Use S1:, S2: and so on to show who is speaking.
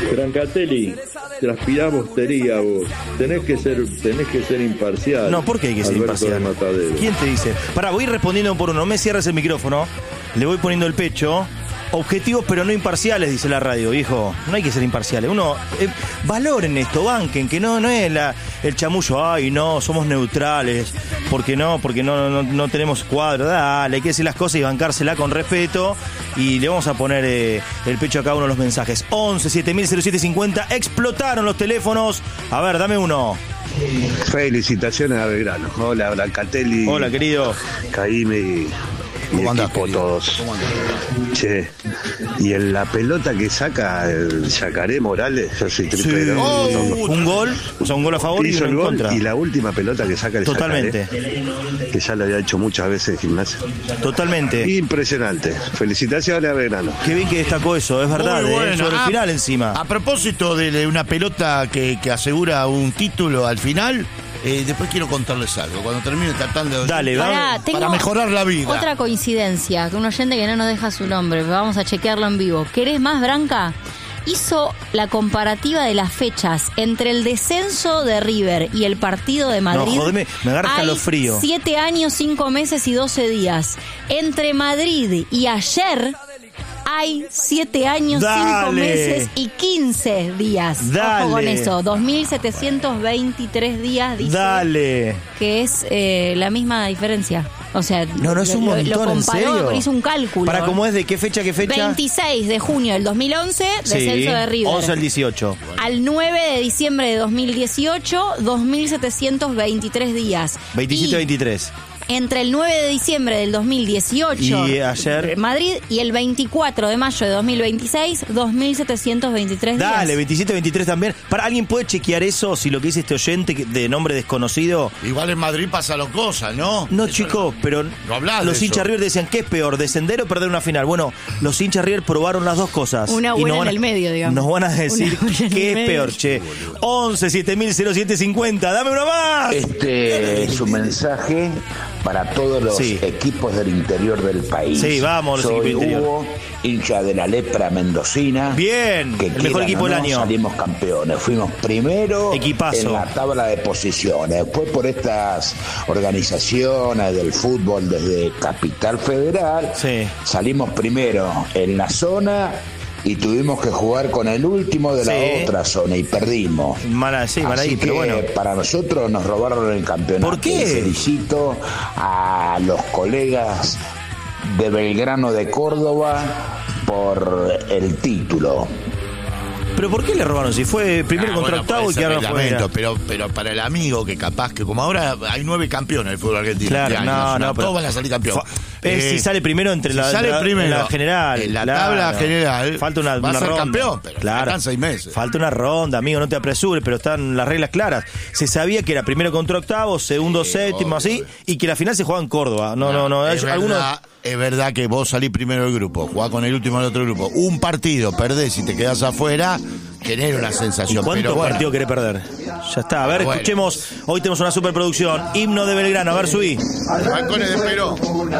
S1: Brancatelli, transpiramos tería vos. Tenés que ser imparcial.
S2: No, ¿por qué hay que ser
S1: Alberto
S2: imparcial?
S1: Matadero.
S2: ¿Quién te dice? Pará, voy respondiendo por uno. No me cierres el micrófono. Le voy poniendo el pecho. Objetivos pero no imparciales, dice la radio, viejo. No hay que ser imparciales. Uno, valoren esto, banquen, que no es el chamullo, ay no, somos neutrales, porque no tenemos cuadro. Dale, hay que decir las cosas y bancársela con respeto. Y le vamos a poner el pecho a cada uno de los mensajes. 11 7000 0750, explotaron los teléfonos. A ver, dame uno.
S3: Felicitaciones a Belgrano. Hola, Brancatelli.
S2: Hola, querido.
S3: Caíme y equipo todos. Che, y en la pelota que saca el Yacaré Morales, yo soy tripero.
S2: Un gol, o sea, un gol a favor y
S3: hizo
S2: uno
S3: el
S2: en
S3: gol
S2: contra.
S3: y la última pelota que saca el
S2: Totalmente.
S3: Yacaré, que ya lo había hecho muchas veces en gimnasia.
S2: Totalmente.
S3: Impresionante. Felicitaciones a Belgrano.
S2: Qué bien que destacó eso, es verdad,
S4: Muy bueno.
S2: sobre el final encima.
S4: A propósito de una pelota que asegura un título al final, después quiero contarles algo. Cuando termine tratando de...
S2: Dale,
S4: para mejorar la vida.
S5: Otra coincidencia, que un oyente que no nos deja su nombre, vamos a chequearlo en vivo. ¿Querés más, Branca? Hizo la comparativa de las fechas entre el descenso de River y el partido de Madrid.
S2: No, jodeme, me agarra escalofrío.
S5: 7 años, 5 meses y 12 días. Entre Madrid y ayer hay 7 años, 5 meses y 15 días.
S2: Dale.
S5: Ojo con eso, 2.723 días, dice.
S2: Dale.
S5: Que es la misma diferencia. O sea,
S2: No, es un montón,
S5: lo
S2: ¿en
S5: comparó,
S2: serio?
S5: hizo un cálculo.
S2: ¿Para cómo es? ¿De qué fecha, 26
S5: de junio del 2011, descenso de River.
S2: 11 al 18.
S5: Al 9 de diciembre de 2018, 2.723 días.
S2: 27-23.
S5: Entre el 9 de diciembre del 2018
S2: y ayer
S5: Madrid y el 24 de mayo de 2026, 2.723 días.
S2: Dale, 27-23 también. ¿Para alguien puede chequear eso? Si lo que dice este oyente de nombre desconocido.
S4: Igual en Madrid pasaron cosas, ¿no?
S2: No, chicos, pero los hinchas River decían, ¿qué es peor, descender o perder una final? Bueno, los hinchas River probaron las dos cosas.
S5: Una buena en el medio, digamos.
S2: Nos van a decir qué es peor, che. 11 7000 0750, dame uno más.
S6: Este es un mensaje para todos los equipos del interior del país.
S2: Sí, vamos, los
S6: Soy
S2: equipos interior.
S6: Hugo, hincha de la Lepra mendocina.
S2: Bien,
S6: que
S2: el mejor equipo del año.
S6: Salimos campeones, fuimos primero en la tabla de posiciones. Después por estas organizaciones del fútbol desde Capital Federal, salimos primero en la zona y tuvimos que jugar con el último de la otra zona y perdimos. Así que
S2: pero bueno.
S6: para nosotros nos robaron el campeonato.
S2: ¿Por qué?
S6: Felicito a los colegas de Belgrano de Córdoba por el título.
S2: ¿Pero por qué le robaron? Si fue primero contra octavo y quedaron fuera.
S4: Pero para el amigo que capaz que como ahora hay 9 campeones del fútbol argentino.
S2: Claro,
S4: todos van a salir campeón.
S2: Si sale primero entre
S4: si
S2: la general.
S4: En la tabla general.
S2: Falta una
S4: va a ser
S2: ronda.
S4: Campeón, pero faltan 6 meses.
S2: Falta una ronda, amigo, no te apresures, pero están las reglas claras. Se sabía que era primero contra octavo, segundo, séptimo, así, y que la final se jugaba en Córdoba. No.
S4: Es verdad que vos salís primero del grupo, jugás con el último del otro grupo. Un partido perdés y te quedás afuera, genera una sensación.
S2: ¿Cuántos partidos querés perder? Ya está, a ver, escuchemos. Hoy tenemos una superproducción. Himno de Belgrano, a ver, subí.
S4: Balcones de Perón.